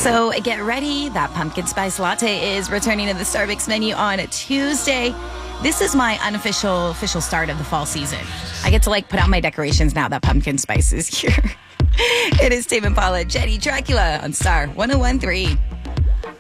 So get ready. That pumpkin spice latte is returning to the Starbucks menu on Tuesday. This is my official start of the fall season. I get to put out my decorations now that pumpkin spice is here. It is Tame Impala, Jenny Dracula on Star 101.3.